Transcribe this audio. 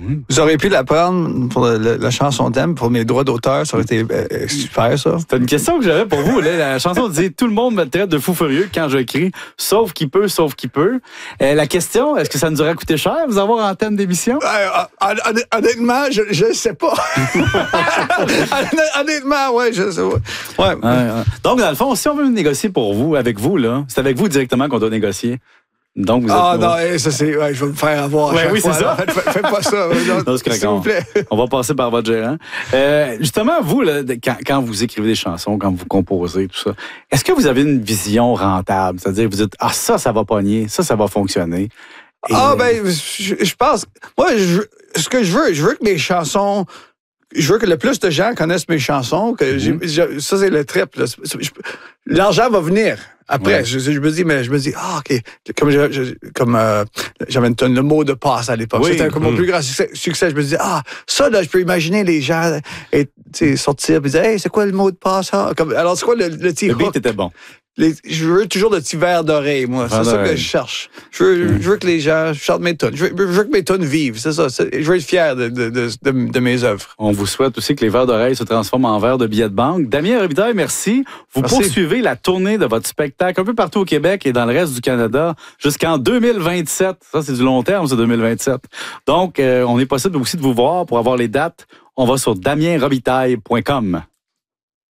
Vous auriez pu la prendre pour la chanson thème, pour mes droits d'auteur. Ça aurait été super, ça. C'est une question que j'avais pour vous. Là. La chanson disait « Tout le monde me traite de fou furieux quand je crie, sauf qui peut, sauf qui peut ». La question, est-ce que ça nous aurait coûté cher vous avoir en thème d'émission? Honnêtement, je ne sais pas. Honnêtement, oui, je sais. Ouais. Donc, dans le fond, si on veut négocier pour vous, avec vous, là, c'est avec vous directement qu'on doit négocier. Donc, vous êtes non, ça c'est. Ouais, je vais me faire avoir. Oui, c'est ça. Faites pas ça. Non, s'il vous plaît. On va passer par votre gérant. Justement, vous, là, quand vous écrivez des chansons, quand vous composez, tout ça, est-ce que vous avez une vision rentable? C'est-à-dire, vous dites, ça va pogner, ça va fonctionner. Je pense. Moi, ce que je veux que mes chansons. Je veux que le plus de gens connaissent mes chansons. Que ça, c'est le trip. Là. L'argent va venir. Après, je me dis, OK. Comme j'avais une tonne de mots de passe à l'époque. C'était comme mon plus grand succès. Je me dis, ça, là, je peux imaginer les gens sortir et dire, hey, c'est quoi le mot de passe? Alors, c'est quoi le petit hook? Le beat était bon. Je veux toujours le petit verre d'oreille, moi. C'est ça que je cherche. Je veux que les gens chantent mes tunes. Je veux que mes tunes vivent. C'est ça. Je veux être fier de mes œuvres. On vous souhaite aussi que les verres d'oreille se transforment en verres de billets de banque. Damien Robitaille, merci. Vous poursuivez la tournée de votre spectacle un peu partout au Québec et dans le reste du Canada jusqu'en 2027. Ça, c'est du long terme, c'est 2027. Donc, on est possible aussi de vous voir pour avoir les dates. On va sur damienrobitaille.com.